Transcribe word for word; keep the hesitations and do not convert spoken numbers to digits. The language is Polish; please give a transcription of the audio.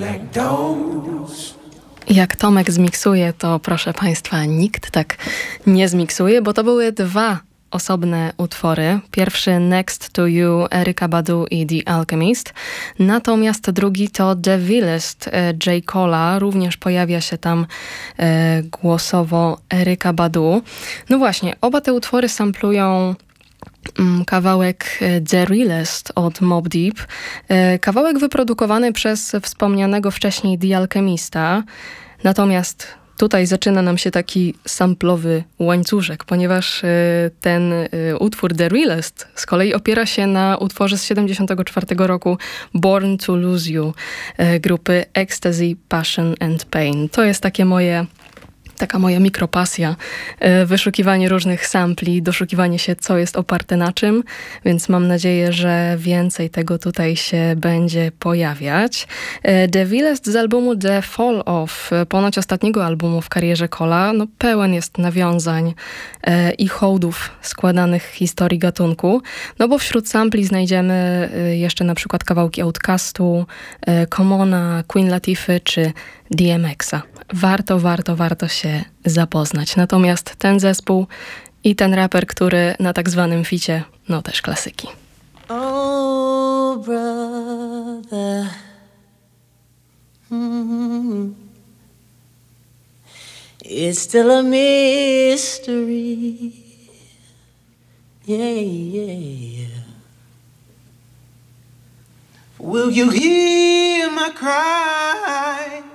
Jak Tomek zmiksuje, to proszę Państwa, nikt tak nie zmiksuje, bo to były dwa osobne utwory. Pierwszy Next to You, Erykah Badu i The Alchemist. Natomiast drugi to The Vilest, J. Cole'a. Również pojawia się tam e, głosowo Erykah Badu. No właśnie, oba te utwory samplują mm, kawałek The Realest od Mobb Deep. E, kawałek wyprodukowany przez wspomnianego wcześniej The Alchemista. Natomiast tutaj zaczyna nam się taki samplowy łańcuszek, ponieważ y, ten y, utwór The Realest z kolei opiera się na utworze z siedemdziesiątego czwartego roku Born to Lose You y, grupy Ecstasy, Passion and Pain. To jest takie moje... Taka moja mikropasja, wyszukiwanie różnych sampli, doszukiwanie się, co jest oparte na czym, więc mam nadzieję, że więcej tego tutaj się będzie pojawiać. The Vilest z albumu The Fall Off, ponoć ostatniego albumu w karierze Cole'a, no pełen jest nawiązań i hołdów składanych historii gatunku, no bo wśród sampli znajdziemy jeszcze na przykład kawałki Outcastu, Commona, Queen Latify czy D M X-a. Warto, warto, warto się zapoznać. Natomiast ten zespół i ten raper, który na tak zwanym ficie, no też klasyki. Oh, brother. Mm-hmm. It's still a mystery. Yeah, yeah, yeah. Will you hear my cry?